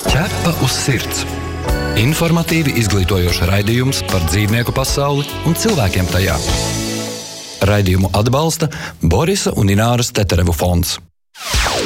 Ķepa uz sirds. Informatīvi izglītojošs raidījums par dzīvnieku pasauli un cilvēkiem tajā. Raidījumu atbalsta Borisa un Ināras Teterevu fonds.